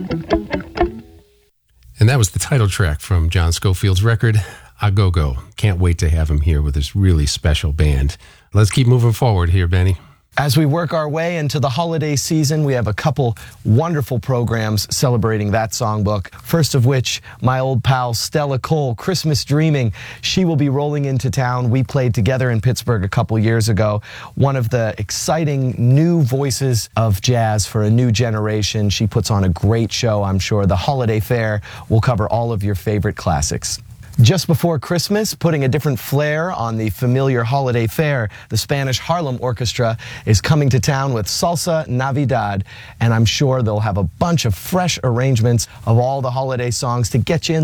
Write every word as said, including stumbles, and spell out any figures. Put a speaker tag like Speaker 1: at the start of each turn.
Speaker 1: And that was the title track from John Scofield's record, A Go Go. Can't wait to have him here with this really special band. Let's keep moving forward here, Benny.
Speaker 2: As we work our way into the holiday season, we have a couple wonderful programs celebrating that songbook. First of which, my old pal Stella Cole, Christmas Dreaming. She will be rolling into town. We played together in Pittsburgh a couple years ago. One of the exciting new voices of jazz for a new generation. She puts on a great show, I'm sure. The Holiday Fair will cover all of your favorite classics. Just before Christmas, putting a different flair on the familiar holiday fare, the Spanish Harlem Orchestra is coming to town with Salsa Navidad, and I'm sure they'll have a bunch of fresh arrangements of all the holiday songs to get you in